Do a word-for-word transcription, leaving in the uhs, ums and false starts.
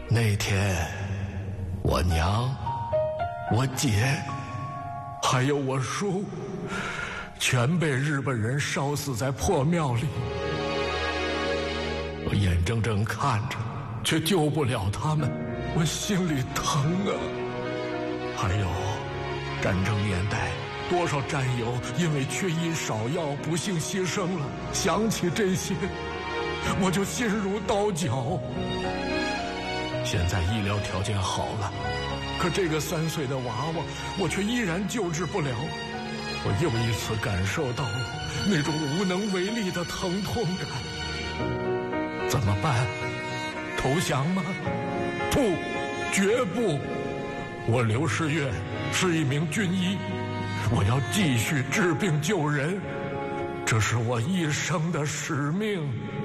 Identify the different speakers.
Speaker 1: 那天，我娘、我姐，还有我叔，全被日本人烧死在破庙里。我眼睁睁看着，却救不了他们，我心里疼啊。还有，战争年代，多少战友因为缺医少药不幸牺牲了。想起这些，我就心如刀绞。现在医疗条件好了，可这个三岁的娃娃，我却依然救治不了。我又一次感受到了那种无能为力的疼痛感。怎么办？投降吗？不，绝不！我刘世月是一名军医，我要继续治病救人，这是我一生的使命。